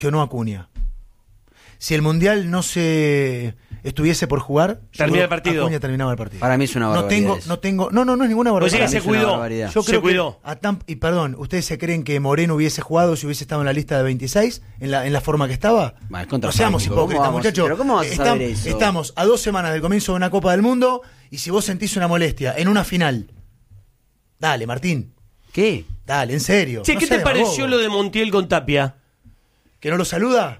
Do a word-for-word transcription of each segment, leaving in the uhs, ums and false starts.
que no Acuña. Si el Mundial no se estuviese por jugar, termina el partido. Acuña terminaba el partido. Para mí es una barbaridad. No tengo, no tengo, no, no, no es ninguna barbaridad. O sea, se cuidó. Yo creo se cuidó. Que a Tamp- y perdón, ¿ustedes se creen que Moreno hubiese jugado si hubiese estado en la lista de veintiséis en la en la forma que estaba? Bueno, no seamos hipócritas, muchachos. Pero ¿cómo vas a saber eso? Estamos a dos semanas del comienzo de una Copa del Mundo y si vos sentís una molestia en una final, dale, Martín. ¿Qué? Dale, en serio. Che, no ¿qué te demagogo. pareció lo de Montiel con Tapia? ¿Que no lo saluda?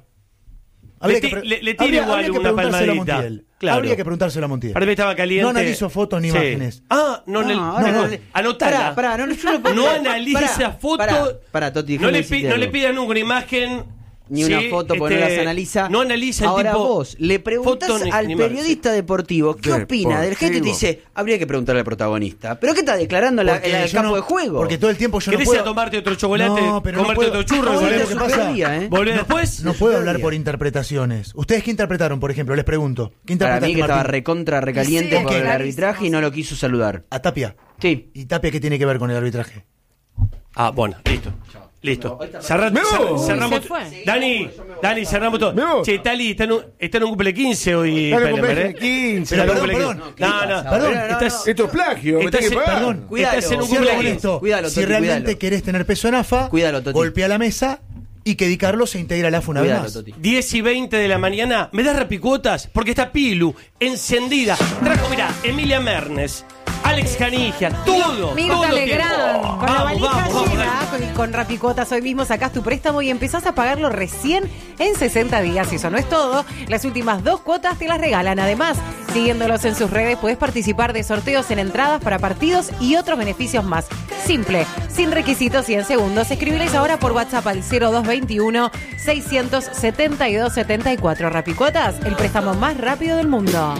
Le, Que ti, pre- le, le tira habría, igual habría que una preguntárselo a palmadita. Montiel. Claro. Habría que preguntárselo a Montiel. Para mí estaba caliente. No analizo fotos ni Sí. imágenes. Ah, no, No, no, ahora no, no. anotala. Pará, pará, no, yo no puedo- No pará, analiza pará, foto. pará, pará, Toti, no, le déjame pi- decirte no le algo. pidan nunca una imagen. Ni una sí, foto porque este, no las analiza. No analiza el Ahora tipo. vos le preguntás foto ni- al ni imagen. periodista deportivo qué opina del gesto y te dice, habría que preguntarle al protagonista. ¿Pero qué está declarando la, Porque la- el yo campo no- de juego? Porque todo el tiempo yo no ¿Querés puedo... ir a tomarte otro chocolate? No, pero no comerte puedo- otro churro? No, ¿Volvés ¿sabés lo que después? pasa? ¿eh? ¿Volvés después? No puedo Super hablar día. por interpretaciones. ¿Ustedes qué interpretaron, por ejemplo? Les pregunto. ¿Qué Para interpretaste, mí que estaba Martín? recontra recaliente Sí, por ok. el arbitraje y no lo quiso saludar. A Tapia. Sí. ¿Y Tapia qué tiene que ver con el arbitraje? Ah, bueno, listo. Listo. Cerra- Me cer- voy. cerramos. Se fue. Dani, Dani, cerramos todo. Me voy. Che, Tali, está en un, está en un cumple quince hoy. Dale, Pelemer, cumple ¿eh? quince. Está en un Perdón, cumple perdón. quince. No, no, Perdón, no, no, estás- Esto es plagio, me Estás tenés que en- pagar. Perdón, Cuidado. estás en un Cierro cumple con quince. esto. Cuídalo, si Toti, realmente cuídalo. querés tener peso en A F A, Cuídalo, Toti. golpea la mesa y que Di Carlos se integre a la A F A una Cuidalo, vez más. Toti. diez y veinte de la mañana. ¿Me das rapicuotas? Porque está Pilu, encendida. Trajo, mirá, Emilia Mernes, Alex Canigia, todo. Mirta todo Legrand, tiempo. con la Vamos, valija vamos, vamos, llena, dale. con, con Rapicotas, hoy mismo sacás tu préstamo y empezás a pagarlo recién en sesenta días. Y eso no es todo, las últimas dos cuotas te las regalan. Además, siguiéndolos en sus redes, puedes participar de sorteos en entradas para partidos y otros beneficios más. Simple, sin requisitos y en segundos. Escribiles ahora por WhatsApp al cero dos veintiuno, seiscientos setenta y dos setenta y cuatro. Rapicuotas, el préstamo más rápido del mundo.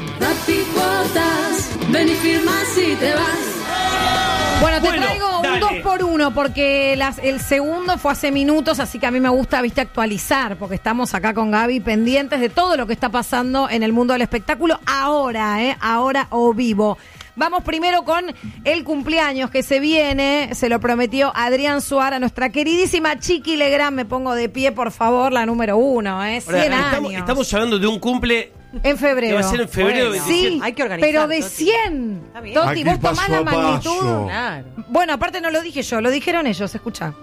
Rapicuotas, ven y firma si te vas. Bueno, te Bueno, traigo un dale. dos por uno porque las, el segundo fue hace minutos, así que a mí me gusta, viste, actualizar, porque estamos acá con Gaby pendientes de todo lo que está pasando en el mundo del espectáculo ahora, ¿eh? Ahora o vivo. Vamos primero con el cumpleaños que se viene, se lo prometió Adrián Suárez, nuestra queridísima Chiqui Legrand. Me pongo de pie, por favor, la número uno, ¿eh? Ahora, cien estamos, años. estamos hablando de un cumple En febrero. que va a ser en febrero Bueno, veintisiete. sí, Hay que organizar, pero de Toti. cien. Está bien. Toti, Aquí vos tomás paso la a magnitud. paso. Claro. Bueno, aparte no lo dije yo, lo dijeron ellos, escucha.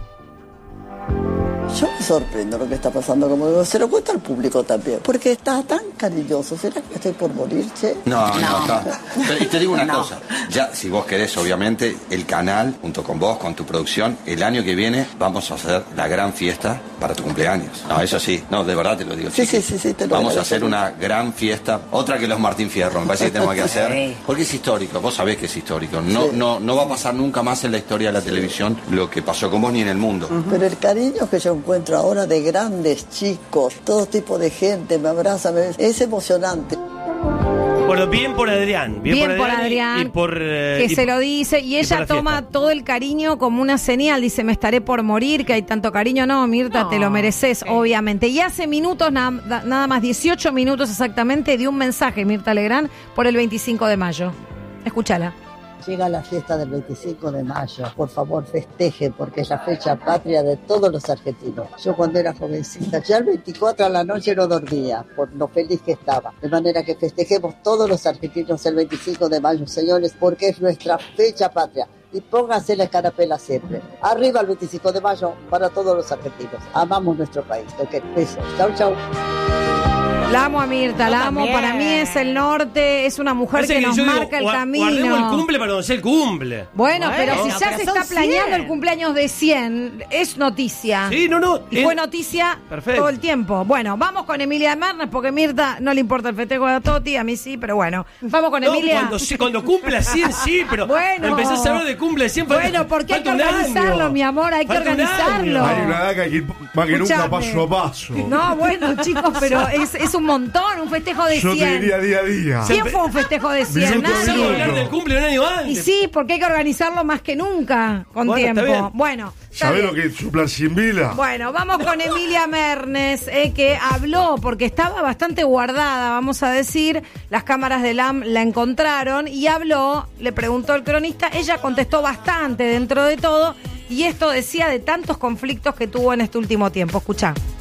Yo me sorprendo lo que está pasando, como digo, se lo cuento al público también, porque está tan cariñoso. ¿Será que estoy por morir, che? No, no, está. Pero, y te digo una No. cosa, ya si vos querés, obviamente, el canal, junto con vos, con tu producción, el año que viene vamos a hacer la gran fiesta para tu cumpleaños. No, eso sí, no, de verdad te lo digo. Sí, chiqui. sí, sí, sí, te lo Vamos a agradezco. hacer una gran fiesta, otra que los Martín Fierro, me parece que tenemos que hacer, porque es histórico, vos sabés que es histórico. No, Sí. no, no va a pasar nunca más en la historia de la televisión lo que pasó con vos ni en el mundo. Pero el cariño que yo encuentro ahora de grandes, chicos, todo tipo de gente, me abraza, me... es emocionante. Bueno, bien por Adrián. Bien, Bien por y- Adrián, Y, por. eh, que y- se lo dice, y y ella por la toma fiesta. todo el cariño como una señal, dice, me estaré por morir, que hay tanto cariño. No, Mirta, No, te lo mereces, sí. obviamente. Y hace minutos, nada, nada más, dieciocho minutos exactamente, dio un mensaje Mirta Legrand por el veinticinco de mayo. Escúchala. Llega la fiesta del veinticinco de mayo, por favor festeje, porque es la fecha patria de todos los argentinos. Yo cuando era jovencita, ya el veinticuatro a la noche no dormía, por lo feliz que estaba. De manera que festejemos todos los argentinos el veinticinco de mayo, señores, porque es nuestra fecha patria. Y pónganse la escarapela siempre. Arriba el veinticinco de mayo para todos los argentinos. Amamos nuestro país. Ok, besos. Chau, chau. La amo a Mirta, Yo la amo. también. Para mí es el norte, es una mujer Parece que nos yo digo, marca el gua- Guardemos el camino. cumple para cuando sea el cumple. Bueno, Bueno, pero si ya pero se son está planeando cien. el cumpleaños de cien, es noticia. Sí, no, no. Y es- fue noticia Perfecto. todo el tiempo. Bueno, vamos con Emilia Mernes, porque Mirta no le importa el festejo de Toti, a mí sí, pero bueno. Vamos con No, Emilia. cuando, sí, cuando cumpla cien, sí, pero Bueno. empezás a hablar de cumple cien. Bueno, porque hay que organizarlo, mi amor, hay que organizarlo. Hay una edad que hay que ir más que nunca Escuchame. paso a paso. No, bueno, chicos, pero es, es un montón, un festejo de Yo te cien. diría día a día. ¿Quién fue un festejo de cien? Cinco Empezamos a Nadie. hablar del cumple un año antes. Y sí, porque hay que organizarlo más que nunca, con Bueno, está tiempo. bien. Bueno, está ¿Sabés bien. lo que es soplar sin vela? Bueno, vamos con Emilia Mernes, eh, que habló porque estaba bastante guardada, vamos a decir. Las cámaras de L A M la encontraron y habló, le preguntó el cronista, ella contestó bastante dentro de todo y esto decía de tantos conflictos que tuvo en este último tiempo. Escuchá.